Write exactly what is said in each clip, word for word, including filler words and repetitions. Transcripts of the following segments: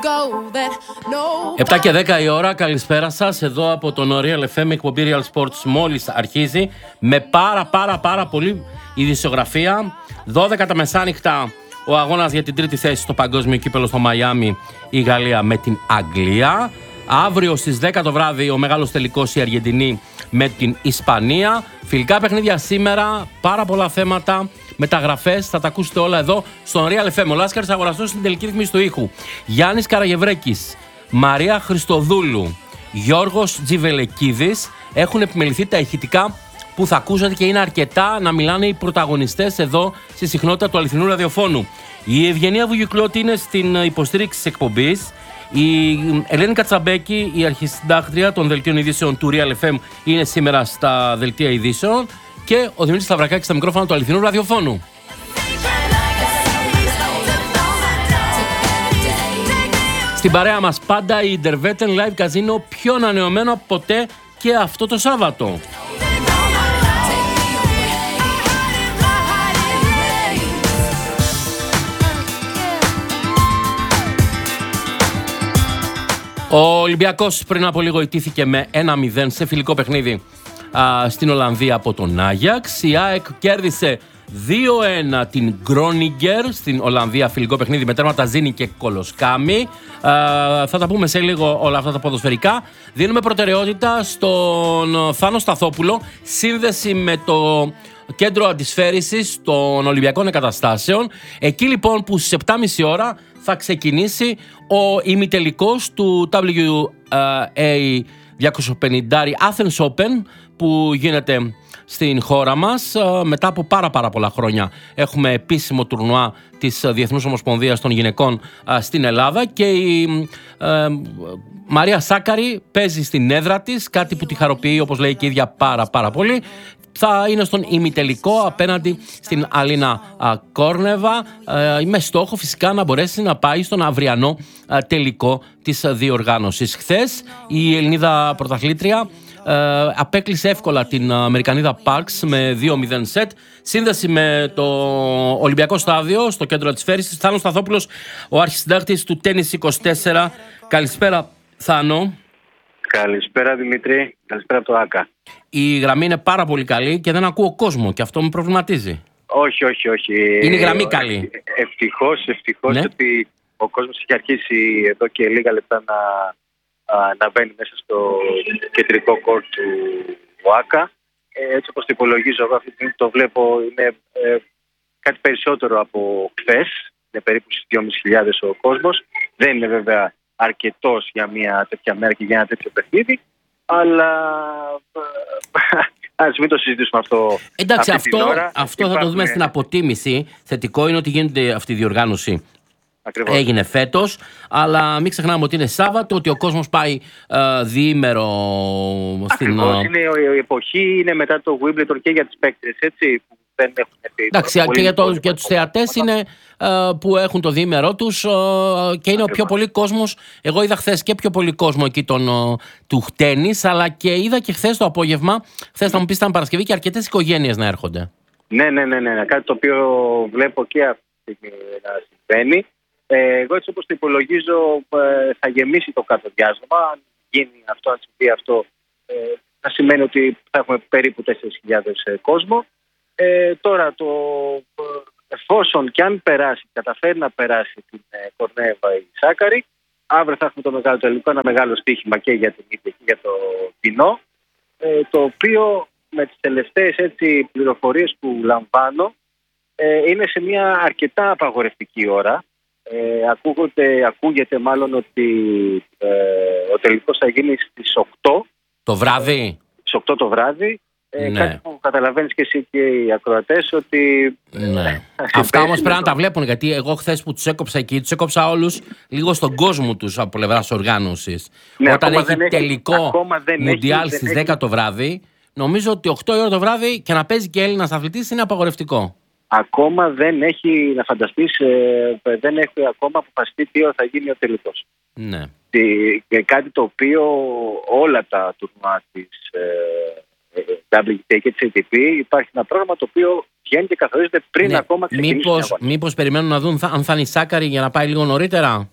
επτά και δέκα η ώρα, καλησπέρα σας. Εδώ από τον Real εφ εμ, εκπομπή Real Sports μόλις αρχίζει με πάρα πάρα πάρα πολύ ειδησιογραφία. δώδεκα τα μεσάνυχτα ο αγώνας για την τρίτη θέση στο παγκόσμιο κύπελλο στο Μαϊάμι, η Γαλλία με την Αγγλία. Αύριο στις δέκα το βράδυ ο μεγάλος τελικός, η Αργεντινή με την Ισπανία. Φιλικά παιχνίδια σήμερα, πάρα πολλά θέματα, μεταγραφές, θα τα ακούσετε όλα εδώ στον Real εφ εμ. Ο Λάσκαρης Αγοραστός στην τελική ρυθμίση του ήχου. Γιάννης Καραγευρέκης, Μαρία Χριστοδούλου, Γιώργος Τζιβελεκίδης. Έχουν επιμεληθεί τα ηχητικά που θα ακούσατε και είναι αρκετά να μιλάνε οι πρωταγωνιστές εδώ στη συχνότητα του αληθινού ραδιοφώνου. Η Ευγενία Βουγιουκλώτη είναι στην υποστήριξη της εκπομπής. Η Ελένη Κατσαμπέκη, η αρχισυντάκτρια των δελτίων ειδήσεων του Real εφ εμ, είναι σήμερα στα δελτία ειδήσεων. Και ο Δημήτρης Σταυρακάκης στα μικρόφωνα του αληθινού ραδιοφώνου. Στην παρέα μας πάντα η Intervetten Live Casino, πιο ανανεωμένο από ποτέ και αυτό το Σάββατο. Ο Ολυμπιακός πριν από λίγο ηττήθηκε με ένα μηδέν σε φιλικό παιχνίδι α, στην Ολλανδία από τον Άγιαξ. Η ΑΕΚ κέρδισε δύο ένα την Γκρόνιγκερ στην Ολλανδία, φιλικό παιχνίδι με τέρματα Ζήνη και Κολοσκάμι. Α, θα τα πούμε σε λίγο όλα αυτά τα ποδοσφαιρικά. Δίνουμε προτεραιότητα στον Θάνο Σταθόπουλο, σύνδεση με το κέντρο αντισφαίρησης των Ολυμπιακών Εγκαταστάσεων. Εκεί λοιπόν που στις επτά και μισή ώρα θα ξεκινήσει ο ημιτελικός του ντάμπλιου έι διακόσια πενήντα Athens Open που γίνεται στην χώρα μας μετά από πάρα πάρα πολλά χρόνια. Έχουμε επίσημο τουρνουά της Διεθνούς Ομοσπονδίας των Γυναικών στην Ελλάδα και η ε, Μαρία Σάκαρη παίζει στην έδρα της, κάτι που τη χαροποιεί, όπως λέει και η ίδια, πάρα πάρα πολύ. Θα είναι στον ημιτελικό απέναντι στην Αλίνα α, Κόρνεβα ε, με στόχο φυσικά να μπορέσει να πάει στον αυριανό α, τελικό της α, διοργάνωσης. Χθες η Ελληνίδα πρωταθλήτρια ε, απέκλεισε εύκολα την Αμερικανίδα Parks με δύο μηδέν σετ. Σύνδεση με το Ολυμπιακό Στάδιο στο κέντρο της Φέρησης. Θάνος Σταθόπουλος, ο αρχισυντάκτης του Τένις είκοσι τέσσερα. Καλησπέρα Θάνο. Καλησπέρα Δημήτρη, καλησπέρα από το ΆΚΑ. Η γραμμή είναι πάρα πολύ καλή και δεν ακούω κόσμο και αυτό με προβληματίζει. Όχι, όχι, όχι. Είναι η γραμμή καλή. Ευτυχώς, ευτυχώς, ναι. ότι ο κόσμος έχει αρχίσει εδώ και λίγα λεπτά να, να μπαίνει μέσα στο κεντρικό κόρ του ΆΚΑ. Έτσι όπως το υπολογίζω εγώ αυτή τη στιγμή, το βλέπω, είναι ε, κάτι περισσότερο από χθες. Είναι περίπου στις δυόμισι χιλιάδες ο κόσμος. Δεν είναι βέβαια αρκετός για μια τέτοια μέρα και για ένα τέτοιο παιχνίδι, αλλά ας μην το συζητήσουμε αυτό. Εντάξει, αυτό, αυτό θα το δούμε στην αποτίμηση. Θετικό είναι ότι γίνεται αυτή η διοργάνωση. Ακριβώς. Έγινε φέτος, αλλά μην ξεχνάμε ότι είναι Σάββατο, ότι ο κόσμος πάει uh, διήμερο στην... Ακριβώς, είναι η εποχή, είναι μετά το Wimbledon και για τις παίκτες, έτσι, που δεν έχουν έρθει. Εντάξει, και για, το, για τους θεατές είναι uh, που έχουν το διήμερό τους uh, και είναι Ακριβώς. Ο πιο πολύ κόσμος. Εγώ είδα χθες και πιο πολύ κόσμο εκεί τον, uh, του τένις, αλλά και είδα και χθες το απόγευμα, χθες θα μου πεις ήταν Παρασκευή, και αρκετές οικογένειες να έρχονται. Ναι, ναι, ναι, ναι, κάτι το οποίο βλέπω και αυτή να συμβαίνει. Εγώ έτσι όπως το υπολογίζω θα γεμίσει το κάτω διάστημα. Αν γίνει αυτό, αν συμβεί αυτό, θα σημαίνει ότι θα έχουμε περίπου τέσσερις χιλιάδες κόσμο. Ε, τώρα το εφόσον και αν περάσει, καταφέρει να περάσει την Κορνέβα η Σάκαρη, αύριο θα έχουμε το μεγάλο τελικό, ένα μεγάλο στοίχημα και για την ίδια και για το κοινό, ε, το οποίο με τις τελευταίες έτσι πληροφορίες που λαμβάνω ε, είναι σε μια αρκετά απαγορευτική ώρα. Ε, ακούγεται, ακούγεται μάλλον ότι ε, ο τελικός θα γίνει στις οκτώ το βράδυ. Στις οκτώ το βράδυ. Ε, ναι. Κάτι που καταλαβαίνεις και εσύ και οι ακροατές ότι... Ναι. Αυτά όμως πρέπει να τα βλέπουν, γιατί εγώ χθες που τους έκοψα εκεί, τους έκοψα όλους λίγο στον κόσμο τους από πλευράς οργάνωσης. Ναι, όταν έχει δεν τελικό Μουντιάλ έχει, στις δέκα έχει. Το βράδυ, νομίζω ότι οκτώ η ώρα το βράδυ και να παίζει και Έλληνας αθλητής είναι απαγορευτικό. Ακόμα δεν έχει, να φανταστείς, ε, δεν έχει ακόμα αποφασιστεί τι ώρα θα γίνει ο τελικός. Ναι. Και κάτι το οποίο όλα τα τουρνουά της ε, ντάμπλιου τι έι και της έι τι πι υπάρχει ένα πρόγραμμα το οποίο βγαίνει και καθορίζεται πριν ναι. ακόμα ξεκινήσει. Μήπως, μήπως περιμένουν να δουν θα, αν θα είναι η Σάκαρη για να πάει λίγο νωρίτερα.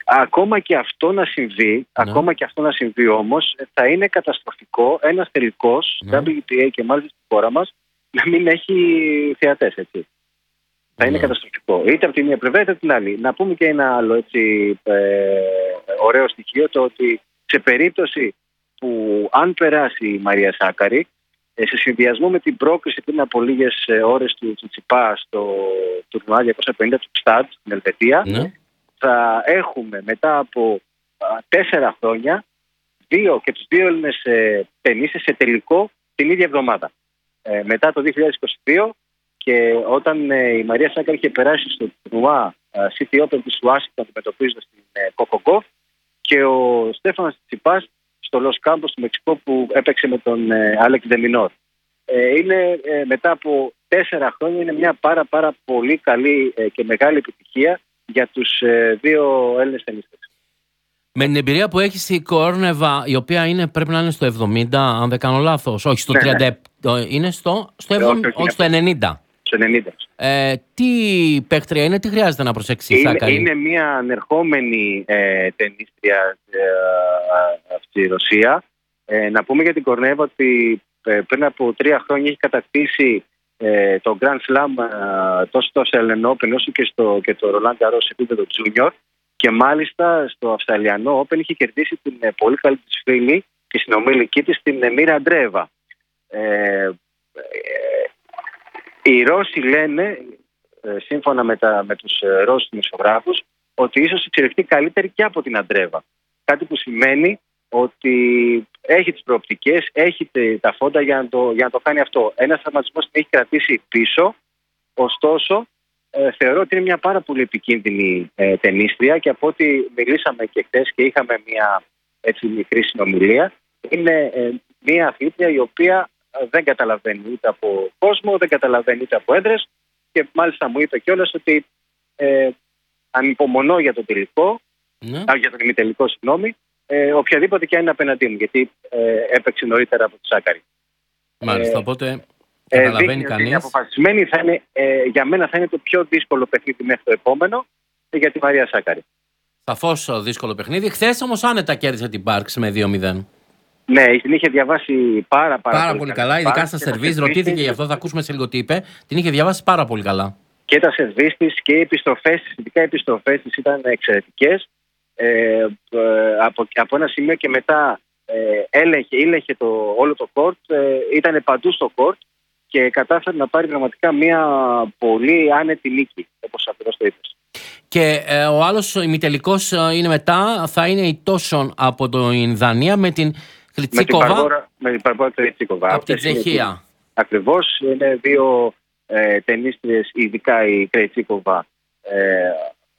ακόμα και αυτό να συμβεί, ναι. ακόμα και αυτό να συμβεί όμως, θα είναι καταστροφικό ένας τελικός ναι. ντάμπλιου τι έι και μάλιστα στη χώρα μας να μην έχει θεατές, έτσι. Θα είναι ναι. καταστροφικό. Είτε από τη μία πλευρά είτε από την άλλη. Να πούμε και ένα άλλο έτσι, ε, ωραίο στοιχείο, το ότι σε περίπτωση που αν περάσει η Μαρία Σάκαρη, ε, σε συνδυασμό με την πρόκριση πριν από λίγες ώρες του Τσιτσιπά στο τουρνουά διακόσια πενήντα του Κστάτ στην Ελβετία, ναι. θα έχουμε μετά από α, τέσσερα χρόνια δύο και τους δύο Έλληνες ε, ταινίστες σε τελικό την ίδια εβδομάδα. Ε, μετά το δύο χιλιάδες είκοσι δύο και όταν ε, η Μαρία Σάκαρη είχε περάσει στο τουρνουά City Open της Ουάσιγκτον αντιμετωπίζοντας την ε, Κοκογκόφ και ο Στέφανος Τσιτσιπάς στο Λος Κάμπος του Μεξικό που έπαιξε με τον ε, Άλεξ Ντεμινόρ. Ε, είναι ε, μετά από τέσσερα χρόνια είναι μια πάρα πάρα πολύ καλή ε, και μεγάλη επιτυχία για τους ε, δύο Έλληνες ταινίστες. Με την εμπειρία που έχει η Κόρνεβα, η οποία είναι, πρέπει να είναι στο εβδομήντα, αν δεν κάνω λάθος, όχι στο ναι, τριάντα επτά, ναι. είναι στο, στο, εβδομήντα, όχι, όχι, στο ενενήντα. Στο ενενήντα. Ε, τι παίκτρια είναι, τι χρειάζεται να προσέξει η Σάκαρη? Είναι μια ανερχόμενη ε, ταινίστρια ε, αυτή η Ρωσία. Ε, να πούμε για την Κορνέβα ότι ε, πριν από τρία χρόνια έχει κατακτήσει ε, το Grand Slam ε, τόσο στο Australian Open όσο και, στο, και το Roland Garros σε επίπεδο Junior και μάλιστα στο Αυστραλιανό Open είχε κερδίσει την ε, πολύ καλή της φίλη και συνομιλική της την ε, Μίρα Αντρέεβα. Ε, ε, οι Ρώσοι λένε, ε, σύμφωνα με, τα, με τους ε, Ρώσους δημοσιογράφους, ότι ίσως εξελιχθεί καλύτερη και από την Αντρέεβα. Κάτι που σημαίνει ότι έχει τις προοπτικές, έχει τα φόντα για να το, για να το κάνει αυτό. Ένας τραυματισμός την έχει κρατήσει πίσω, ωστόσο ε, θεωρώ ότι είναι μια πάρα πολύ επικίνδυνη ε, ταινίστρια και από ό,τι μιλήσαμε και χθες και είχαμε μια έτσι, μικρή συνομιλία, είναι ε, μια αθλήτρια η οποία δεν καταλαβαίνει ούτε από κόσμο, δεν καταλαβαίνει ούτε από έντρες και μάλιστα μου είπε κιόλας ότι ε, ανυπομονώ για το τελικό, ναι. α, για τον ημιτελικό, συγγνώμη, ε, οποιαδήποτε και αν είναι απέναντί μου, γιατί ε, έπαιξε νωρίτερα από τη Σάκαρη. Μάλιστα, ε, οπότε καταλαβαίνει ε, κανείς. Είναι αποφασισμένη, θα είναι, ε, για μένα θα είναι το πιο δύσκολο παιχνίδι μέχρι το επόμενο ε, για τη Μαρία Σάκαρη. Σαφώς δύσκολο παιχνίδι. Χθες όμως άνετα κέρδισε την Πάρξ με δύο μηδέν. Ναι, την είχε διαβάσει πάρα, πάρα, πάρα πολύ καλά. Ειδικά στα σερβίς, ρωτήθηκε γι' αυτό, θα ακούσουμε σε λίγο τι είπε. Την είχε διαβάσει πάρα πολύ καλά. Και τα σερβίς της και οι επιστροφές της, ειδικά οι επιστροφές της ήταν εξαιρετικές. Ε, ε, από, από ένα σημείο και μετά ε, έλεγχε, ήλεγχε το, όλο το κόρτ, ε, ήταν παντού στο κόρτ και κατάφερε να πάρει πραγματικά μια πολύ άνετη νίκη, όπως ακριβώς το είπες. Και ε, ο άλλος ημιτελικός είναι μετά, θα είναι η Τόσον από την Δανία με την Κρητσίκοβα. Με την Παρμπόρα Κρητσίκοβα. Από την Τσεχία. Ακριβώς, είναι δύο ε, ταινίστριες, ειδικά η Κρητσίκοβα, ε, ε,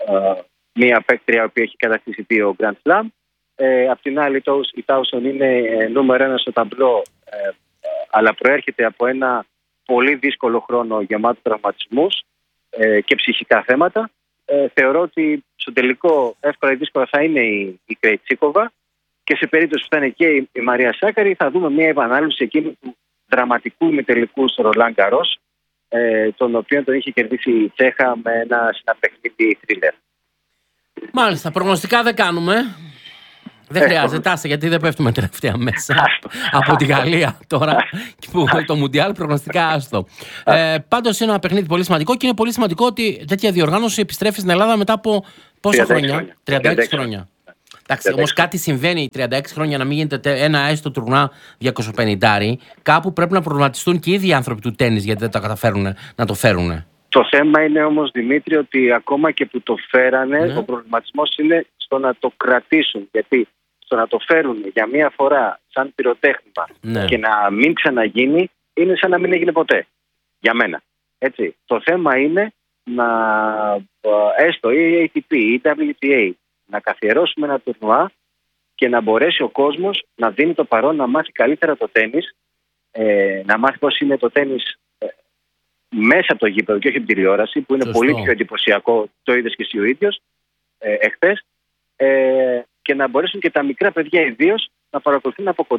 μία παίκτρια που έχει κατακτήσει δύο Grand Slam. Ε, απ' την άλλη η Τάουσον είναι ε, νούμερο ένα στο ταμπλό, ε, ε, αλλά προέρχεται από ένα πολύ δύσκολο χρόνο γεμάτο τραυματισμούς ε, και ψυχικά θέματα. Ε, θεωρώ ότι στο τελικό εύκολα ή δύσκολα θα είναι η, η Κρητσίκοβα και σε περίπτωση που θα είναι και η, η Μαρία Σάκαρη θα δούμε μια επανάληψη εκείνου του δραματικού ημιτελικού στο Ρολάν Γκαρός, ε, τον οποίο τον είχε κερδίσει η Τσέχα με ένα συναπαιχνίδι θρίλερ. Μάλιστα, προγνωστικά δεν κάνουμε. Δεν χρειάζεται, άσε, γιατί δεν πέφτουμε τελευταία μέσα από τη Γαλλία τώρα που το Μουντιάλ προγνωστικά άστο. Ε, πάντως είναι ένα παιχνίδι πολύ σημαντικό και είναι πολύ σημαντικό ότι τέτοια διοργάνωση επιστρέφει στην Ελλάδα μετά από πόσα χρόνια? τριάντα έξι χρόνια. Εντάξει, όμως κάτι συμβαίνει τριάντα έξι χρόνια να μην γίνεται ένα έστω τουρνά διακόσια πενήντα. Κάπου πρέπει να προβληματιστούν και οι ίδιοι άνθρωποι του τένις γιατί δεν τα καταφέρουν να το φέρουν. Το θέμα είναι όμως, Δημήτρη, ότι ακόμα και που το φέρανε, ναι. ο προβληματισμός είναι στο να το κρατήσουν. Γιατί στο να το φέρουν για μία φορά σαν πυροτέχνημα ναι. και να μην ξαναγίνει, είναι σαν να μην έγινε ποτέ. Για μένα. Έτσι. Το θέμα είναι να έστω η έι τι πι ή η ντάμπλιου τι έι να καθιερώσουμε ένα τουρνουά και να μπορέσει ο κόσμος να δίνει το παρόν, να μάθει καλύτερα το τένις, ε, να μάθει πώς είναι το τένις ε, μέσα από το γήπεδο και όχι από την τηλεόραση, που είναι Σωστό. πολύ πιο εντυπωσιακό, το είδες και εσύ ο ίδιος ε, εχθές, ε, και να μπορέσουν και τα μικρά παιδιά ιδίως να παρακολουθούν από κοντά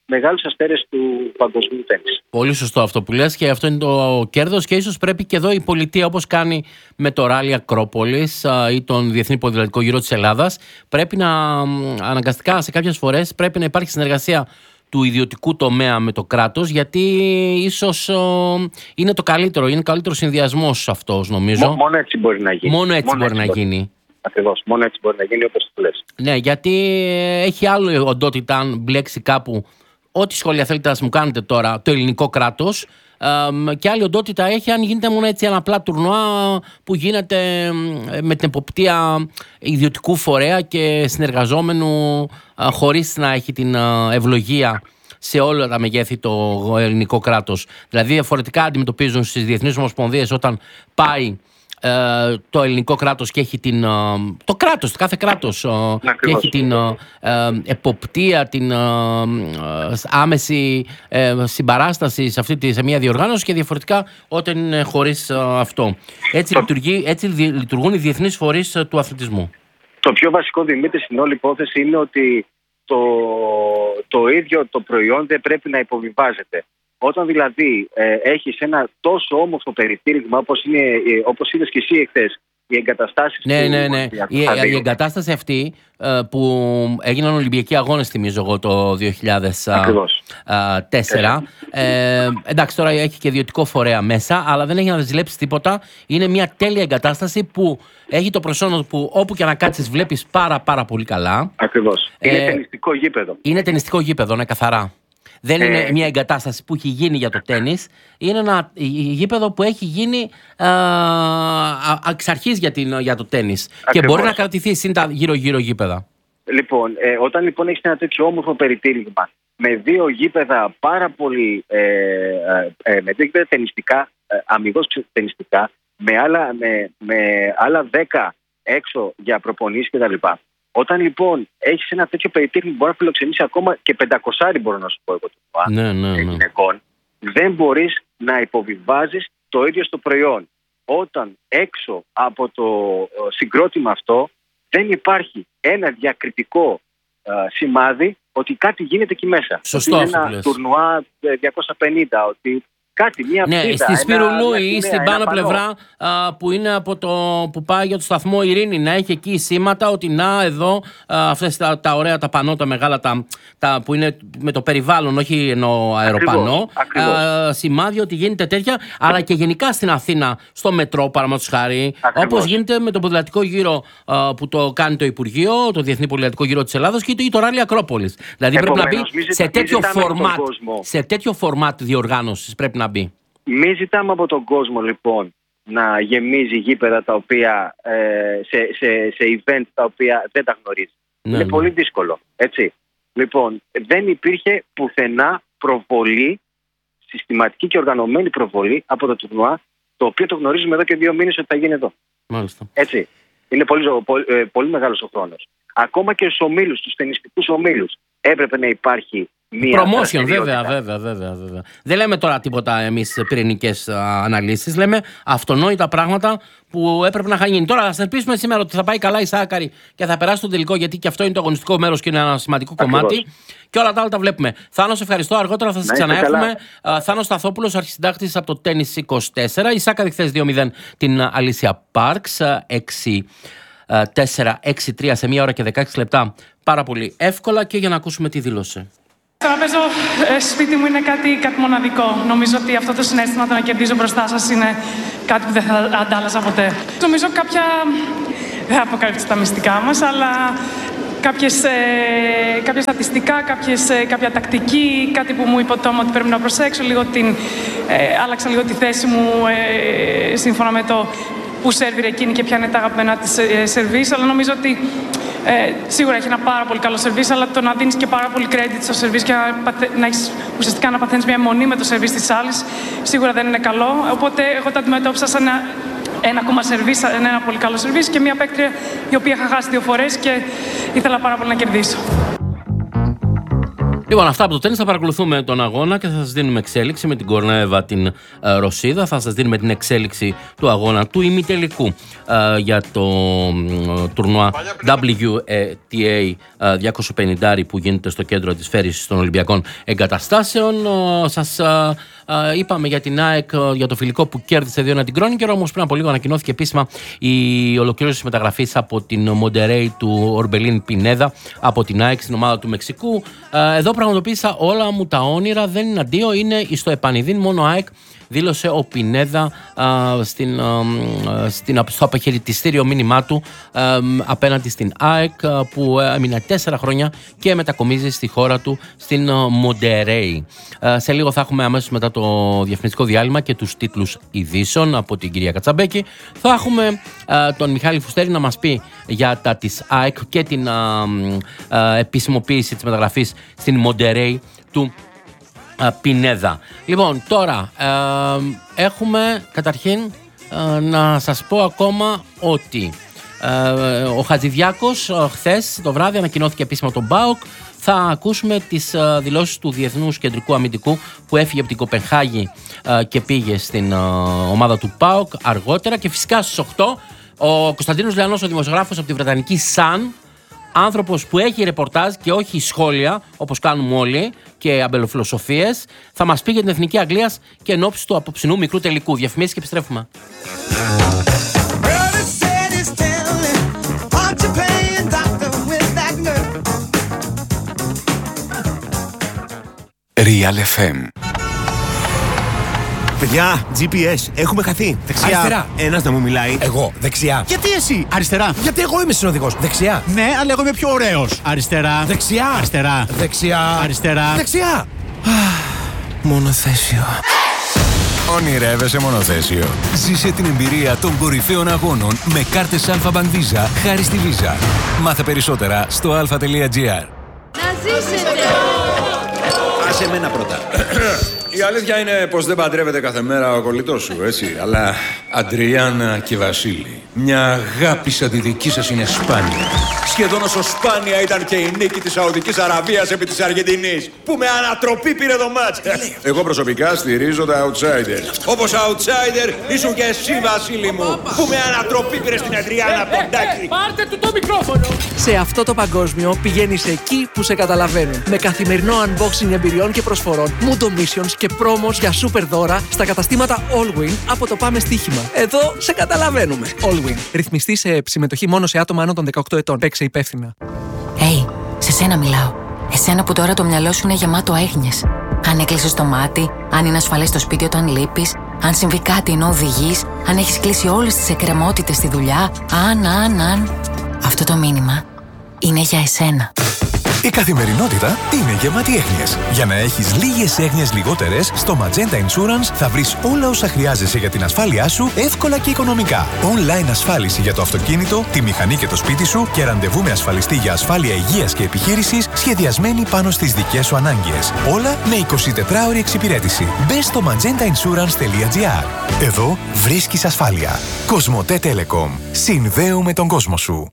μεγάλους αστέρες του παγκοσμίου τέννις. Πολύ σωστό αυτό που λες, και αυτό είναι το κέρδος, και ίσως πρέπει και εδώ η πολιτεία, όπως κάνει με το Ράλι Ακρόπολης ή τον Διεθνή Ποδηλατικό Γύρο της Ελλάδας, πρέπει να αναγκαστικά σε κάποιες φορές πρέπει να υπάρχει συνεργασία του ιδιωτικού τομέα με το κράτος, γιατί ίσως ο, είναι το καλύτερο, είναι καλύτερο συνδυασμός αυτός, νομίζω. Μό, μόνο έτσι μπορεί να γίνει. Μόνο έτσι μόνο μπορεί έτσι να μπορεί. γίνει. Ακριβώς, μόνο έτσι μπορεί να γίνει, όπως το λες. Ναι, γιατί έχει άλλη οντότητα αν μπλέξει κάπου. Ό,τι σχόλια θέλετε να μου κάνετε τώρα, το ελληνικό κράτος, ε, και άλλη οντότητα έχει αν γίνεται μόνο έτσι ένα απλά τουρνουά που γίνεται με την εποπτεία ιδιωτικού φορέα και συνεργαζόμενου, ε, χωρίς να έχει την ευλογία σε όλα τα μεγέθη το ελληνικό κράτος. Δηλαδή διαφορετικά αντιμετωπίζουν στις διεθνείς ομοσπονδίες όταν πάει Ε, το ελληνικό κράτος και έχει την, ε, το κράτος, το κάθε κράτος ε, και έχει την ε, ε, εποπτεία, την ε, ε, άμεση ε, συμπαράσταση σε, αυτή τη, σε μια διοργάνωση, και διαφορετικά όταν είναι χωρίς ε, αυτό. Έτσι, το... λειτουργεί, έτσι λειτουργούν οι διεθνείς φορείς ε, του αθλητισμού. Το πιο βασικό, Δημήτρη, στην όλη υπόθεση είναι ότι το, το ίδιο το προϊόν δεν πρέπει να υποβιβάζεται. Όταν δηλαδή ε, έχεις ένα τόσο όμορφο περιτύλιγμα, όπως, είναι, ε, όπως είδες και εσύ εχθές, οι εγκαταστάσεις ναι, του... Ναι, ναι, η, η εγκατάσταση αυτή ε, που έγιναν Ολυμπιακοί Αγώνες, θυμίζω εγώ, το δύο χιλιάδες τέσσερα. Ε, εντάξει, τώρα έχει και ιδιωτικό φορέα μέσα, αλλά δεν έχει να ζηλέψει τίποτα. Είναι μια τέλεια εγκατάσταση που έχει το προσώπημα που όπου και να κάτσεις βλέπεις πάρα πάρα πολύ καλά. Ακριβώς. Είναι ε, τενιστικό γήπεδο. Είναι τενιστικό γήπεδο, ναι, καθαρά. Δεν είναι ε... μια εγκατάσταση που έχει γίνει για το τένις. Είναι ένα γήπεδο που έχει γίνει εξ αρχής για, για το τένις. Και μπορεί να κρατηθεί συν τα γύρω-γύρω γήπεδα. Λοιπόν, ε, όταν λοιπόν έχεις ένα τέτοιο όμορφο περιτύλιγμα με δύο γήπεδα πάρα πολύ ε, ε, με δύο γήπεδα τενιστικά, ε, αμιγώς τενιστικά, με άλλα, με, με άλλα δέκα έξω για προπονήσεις κτλ. Όταν λοιπόν έχεις ένα τέτοιο περιτύλιγμα που μπορεί να φιλοξενήσει ακόμα και πεντακόσια, μπορώ να σου πω εγώ το ναι, ναι, ναι. γυναικών, δεν μπορείς να υποβιβάζεις το ίδιο στο προϊόν. Όταν έξω από το συγκρότημα αυτό δεν υπάρχει ένα διακριτικό uh, σημάδι ότι κάτι γίνεται εκεί μέσα. Σωστό, ότι είναι ένα τουρνουά διακόσια πενήντα, ότι κάτι, μια ναι, ψήδα, στη Σπυρουλού ένα, ή στην πάνω πλευρά α, που είναι από το που πάει για το σταθμό Ειρήνη, να έχει εκεί σήματα ότι να εδώ α, αυτές τα, τα ωραία τα πανό, τα μεγάλα τα, τα, που είναι με το περιβάλλον, όχι εννοώ αεροπανό, α, σημάδι ότι γίνεται τέτοια, αλλά και γενικά στην Αθήνα στο μετρό, παραδείγματος χάρη, όπως γίνεται με το ποδηλατικό γύρο α, που το κάνει το Υπουργείο, το Διεθνή Ποδηλατικό Γύρο της Ελλάδος, και το, το Ράλι Ακρόπολης. Δηλαδή πρέπει να μπει σε τέτοιο φορμάτ, σε τέτοιο φορμάτ διοργάνωσης πρέπει να μπει. Μην ζητάμε από τον κόσμο λοιπόν να γεμίζει γήπεδα τα οποία, ε, σε, σε, σε event τα οποία δεν τα γνωρίζει. Ναι, είναι ναι. πολύ δύσκολο. Έτσι. Λοιπόν, δεν υπήρχε πουθενά προβολή, συστηματική και οργανωμένη προβολή από το τουρνουά, το οποίο το γνωρίζουμε εδώ και δύο μήνες ότι θα γίνει εδώ. Μάλιστα. Έτσι. Είναι πολύ, πολύ, πολύ μεγάλος ο χρόνος. Ακόμα και στους ομίλους, στους τενιστικούς ομίλους, έπρεπε να υπάρχει μία promotion, βέβαια, βέβαια, βέβαια, βέβαια. Δεν λέμε τώρα τίποτα εμείς πυρηνικές αναλύσεις. Λέμε αυτονόητα πράγματα που έπρεπε να είχαν γίνει. Τώρα θα ελπίσουμε σήμερα ότι θα πάει καλά η Σάκαρη και θα περάσει το τελικό, γιατί και αυτό είναι το αγωνιστικό μέρος και είναι ένα σημαντικό Ακριβώς. κομμάτι. Και όλα τα άλλα τα βλέπουμε. Θάνο, σε ευχαριστώ. Αργότερα θα σας ξαναέχουμε. Θάνο Σταθόπουλος, αρχισυντάκτης από το Tennis είκοσι τέσσερα. Η Σάκαρη χθες δύο μηδέν την Αλίσια Πάρξ. έξι τέσσερα έξι τρία σε μία ώρα και δεκαέξι λεπτά. Πάρα πολύ εύκολα, και για να ακούσουμε τι δήλωσε. Το να παίζω ε, σπίτι μου είναι κάτι, κάτι μοναδικό. Νομίζω ότι αυτό το συναίσθημα το να κερδίζω μπροστά σας είναι κάτι που δεν θα αντάλλαζα ποτέ. Νομίζω κάποια, δεν θα αποκαλύψω τα μυστικά μας, αλλά κάποιες, ε, κάποια στατιστικά, κάποιες, ε, κάποια τακτική, κάτι που μου υποτόμω ότι πρέπει να προσέξω. Λίγο την, ε, άλλαξα λίγο τη θέση μου ε, σύμφωνα με το που σερβίρε εκείνη και ποια είναι τα αγαπημένα της ε, σερβίς, αλλά νομίζω ότι Ε, σίγουρα έχει ένα πάρα πολύ καλό σερβίς, αλλά το να δίνεις και πάρα πολύ credit στο σερβίς και να, παθε... να έχεις ουσιαστικά να παθαίνεις μια αιμονή με το σερβίς της άλλης, σίγουρα δεν είναι καλό. Οπότε εγώ το αντιμετώπισα σαν ένα, ένα ακόμα σερβίς, ένα πολύ καλό σερβίς και μια παίκτρια η οποία είχα χάσει δύο φορές και ήθελα πάρα πολύ να κερδίσω. Λοιπόν, αυτά από το τένις. Θα παρακολουθούμε τον αγώνα και θα σας δίνουμε εξέλιξη με την Κορνέεβα την ε, Ρωσίδα. Θα σας δίνουμε την εξέλιξη του αγώνα του ημιτελικού ε, για το ε, τουρνουά ντάμπλιου τι έι ε, διακόσια πενήντα που γίνεται στο κέντρο της φέρησης των Ολυμπιακών Εγκαταστάσεων. Ε, σας ε, ε, είπαμε για την ΑΕΚ, ε, για το φιλικό που κέρδισε δύο ένα την Κρόνιγκερ, όμως πριν από λίγο ανακοινώθηκε επίσημα η ολοκλήρωση μεταγραφής από την Μοντερέι του Ορμπελίν Πινέδα από την ΑΕΚ στην ομάδα του Μεξικού. Ε, εδώ πραγματοποίησα όλα μου τα όνειρα, δεν είναι αντίο, είναι στο επανειδήν μόνο ΑΕΚ, δήλωσε ο Πινέδα α, στην, α, στην, στο αποχαιρετιστήριο μήνυμά του α, απέναντι στην ΑΕΚ, α, που έμεινε τέσσερα χρόνια και μετακομίζει στη χώρα του στην Μοντερέι. Σε λίγο θα έχουμε αμέσως μετά το διαφημιστικό διάλειμμα και τους τίτλους ειδήσεων από την κυρία Κατσαμπέκη. Θα έχουμε α, τον Μιχάλη Φουστέρη να μας πει για τα της ΑΕΚ και την α, α, επισημοποίηση της μεταγραφής στην Μοντερέι του Πινέδα. Λοιπόν, τώρα ε, έχουμε καταρχήν ε, να σας πω ακόμα ότι ε, ο Χατζηδιάκος ε, χθες το βράδυ ανακοινώθηκε επίσημα τον ΠΑΟΚ. Θα ακούσουμε τις ε, δηλώσεις του Διεθνούς Κεντρικού Αμυντικού που έφυγε από την Κοπενχάγη ε, και πήγε στην ε, ομάδα του ΠΑΟΚ αργότερα, και φυσικά στις οκτώ ο Κωνσταντίνος Λεανός, ο δημοσιογράφος από τη Βρετανική Sun, άνθρωπος που έχει ρεπορτάζ και όχι σχόλια όπως κάνουμε όλοι και αμπελοφιλοσοφίες, θα μας πει για την Εθνική Αγγλίας και εν ώψη του απόψινού μικρού τελικού. Διαφημίσεις και επιστρέφουμε. Real εφ εμ. Παιδιά, τζι πι ες, έχουμε χαθεί. Δεξιά. Αριστερά. Ένας να μου μιλάει. Εγώ, δεξιά. Γιατί εσύ? Αριστερά. Γιατί εγώ είμαι συνοδηγός. Δεξιά. Ναι, αλλά εγώ είμαι πιο ωραίος. Αριστερά. Δεξιά. Αριστερά. Δεξιά. Αριστερά. Δεξιά. Μονοθέσιο. Ονειρεύεσαι μονοθέσιο? Ζήσε την εμπειρία των κορυφαίων αγώνων με κάρτες Alpha Bank Visa χάρη στη Visa. Μάθε περισσότερα στο αλφα τελεία τζι άρ. Να ζήσετε! Άσε εμένα πρώτα. Η αλήθεια είναι πως δεν παντρεύεται κάθε μέρα ο κολλητός σου, έτσι. Αλλά Αντριάννα και Βασίλη, μια αγάπη σαν τη δική σας είναι σπάνια. Σχεδόν όσο σπάνια ήταν και η νίκη της Σαουδικής Αραβίας επί της Αργεντινής, που με ανατροπή πήρε το μάτς. Εγώ προσωπικά στηρίζω τα outsiders. Όπως outsider ήσουν και εσύ, Βασίλη μου, που με ανατροπή πήρε στην Αντριάννα Ποντάκη. Πάρτε του το μικρόφωνο! Σε αυτό το παγκόσμιο πηγαίνεις εκεί που σε καταλαβαίνουν. Με καθημερινό unboxing εμπειριών και προσφορών, Mundo Missions και πρόμος για super δώρα στα καταστήματα Allwin από το Πάμε Στοίχημα. Εδώ σε καταλαβαίνουμε. Allwin. Ρυθμιστή σε συμμετοχή μόνο σε άτομα άνω των δεκαοκτώ ετών. Παίξε υπεύθυνα. Hey, σε σένα μιλάω. Εσένα που τώρα το μυαλό σου είναι γεμάτο έγνοιες. Αν έκλεισες το μάτι, αν είναι ασφαλές στο σπίτι όταν λείπεις, αν συμβεί κάτι ενώ οδηγείς, αν έχεις κλείσει όλες τις εκκρεμότητες στη δουλειά, αν, αν, αν. Αυτό το μήνυμα είναι για εσένα. Η καθημερινότητα είναι γεμάτη έγνοιες. Για να έχεις λίγες έγνοιες λιγότερες, στο Magenta Insurance θα βρεις όλα όσα χρειάζεσαι για την ασφάλειά σου εύκολα και οικονομικά. Online ασφάλιση για το αυτοκίνητο, τη μηχανή και το σπίτι σου και ραντεβού με ασφαλιστή για ασφάλεια υγείας και επιχείρησης σχεδιασμένη πάνω στις δικές σου ανάγκες. Όλα με εικοσιτετράωρη εξυπηρέτηση. Μπες στο magenta insurance τελεία τζι άρ. Εδώ βρίσκεις ασφάλεια. Κοσμοτέ Telecom. Συνδέουμε τον κόσμο σου.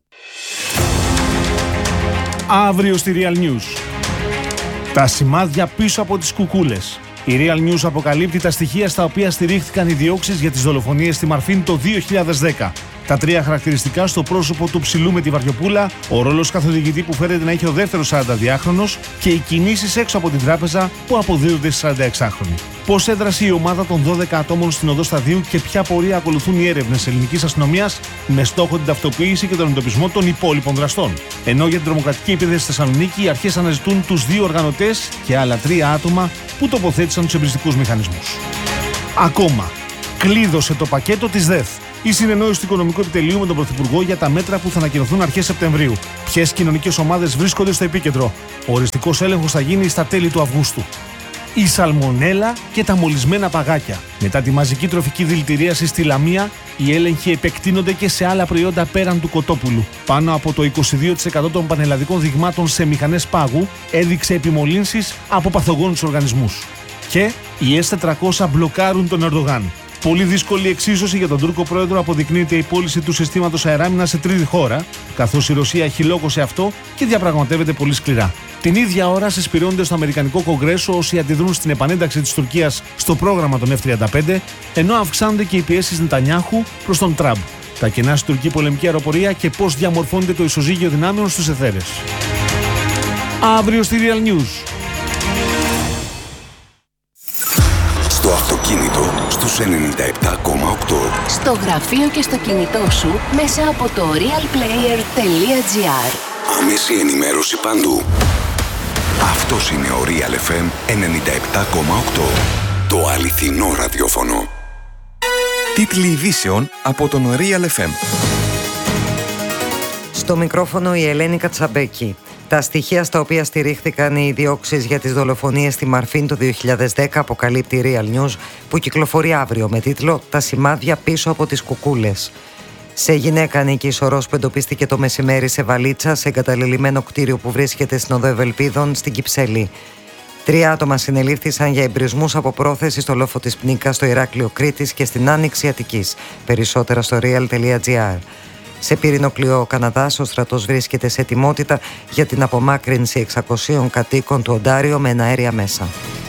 Αύριο στη Real News. Τα σημάδια πίσω από τις κουκούλες. Η Real News αποκαλύπτει τα στοιχεία στα οποία στηρίχθηκαν οι διώξεις για τις δολοφονίες στη Μαρφίν το δύο χιλιάδες δέκα. Τα τρία χαρακτηριστικά στο πρόσωπο του ψηλού με τη βαριοπούλα, ο ρόλος καθοδηγητή που φέρεται να έχει ο δεύτερος σαρανταδιάχρονος και οι κινήσεις έξω από την τράπεζα που αποδίδονται στη σαρανταεξάχρονη. Πώς έδρασε η ομάδα των δώδεκα ατόμων στην οδό Σταδίου και ποια πορεία ακολουθούν οι έρευνες ελληνικής αστυνομίας με στόχο την ταυτοποίηση και τον εντοπισμό των υπόλοιπων δραστών. Ενώ για την τρομοκρατική επίθεση στη Θεσσαλονίκη οι αρχές αναζητούν τους δύο οργανωτές και άλλα τρία άτομα που τοποθέτησαν τους εμπριστικούς μηχανισμούς. Ακόμα, κλείδωσε το πακέτο της ΔΕΘ. Η συνεννόηση του Οικονομικού Επιτελείου με τον Πρωθυπουργό για τα μέτρα που θα ανακοινωθούν αρχές Σεπτεμβρίου. Ποιες κοινωνικές ομάδες βρίσκονται στο επίκεντρο. Ο οριστικός έλεγχος θα γίνει στα τέλη του Αυγούστου. Η σαλμονέλα και τα μολυσμένα παγάκια. Μετά τη μαζική τροφική δηλητηρίαση στη Λαμία, οι έλεγχοι επεκτείνονται και σε άλλα προϊόντα πέραν του κοτόπουλου. Πάνω από το είκοσι δύο τοις εκατό των πανελλαδικών δειγμάτων σε μηχανές πάγου έδειξε επιμολύνσεις από παθογόνους οργανισμούς. Και οι ες τετρακόσια μπλοκάρουν τον Ερντογάν. Πολύ δύσκολη εξίσωση για τον Τούρκο πρόεδρο αποδεικνύεται η πώληση του συστήματος αεράμινας σε τρίτη χώρα, καθώς η Ρωσία χυλόκωσε αυτό και διαπραγματεύεται πολύ σκληρά. Την ίδια ώρα συσπηρώνονται στο Αμερικανικό Κογκρέσο όσοι αντιδρούν στην επανένταξη της Τουρκίας στο πρόγραμμα των εφ τριάντα πέντε, ενώ αυξάνονται και οι πιέσεις Νετανιάχου προς τον Τραμπ. Τα κενά στην τουρκική πολεμική αεροπορία και πώς διαμορφώνεται το ισοζύγιο δυνάμεων στους αιθέρες. Αύριο στη Real News. Στο αυτοκίνητο στους ενενήντα επτά κόμμα οκτώ. Στο γραφείο και στο κινητό σου μέσα από το realplayer τελεία gr. Άμεση ενημέρωση παντού. Αυτός είναι ο Real εφ εμ ενενήντα επτά κόμμα οκτώ. Το αληθινό ραδιόφωνο. Τίτλοι ειδήσεων από τον Real εφ εμ. Στο μικρόφωνο η Ελένη Κατσαμπέκη. Τα στοιχεία στα οποία στηρίχθηκαν οι διώξεις για τις δολοφονίες στη Μαρφίν το δύο χιλιάδες δέκα αποκαλύπτει η Real News, που κυκλοφορεί αύριο με τίτλο «Τα σημάδια πίσω από τις κουκούλες». Σε γυναίκα ανήκει η σωρός που εντοπίστηκε το μεσημέρι σε βαλίτσα σε εγκαταλελειμμένο κτίριο που βρίσκεται στην Οδό Ευελπίδων στην Κυψέλη. Τρία άτομα συνελήφθησαν για εμπρισμούς από πρόθεση στο λόφο της Πνίκα, στο Ηράκλειο Κρήτης και στην Άνοιξη Αττικής. Περισσότερα στο real τελεία gr. Σε πυρηνοκλειό ο Καναδάς, ο στρατός βρίσκεται σε ετοιμότητα για την απομάκρυνση εξακοσίων κατοίκων του Οντάριο με εναέρια μέσα.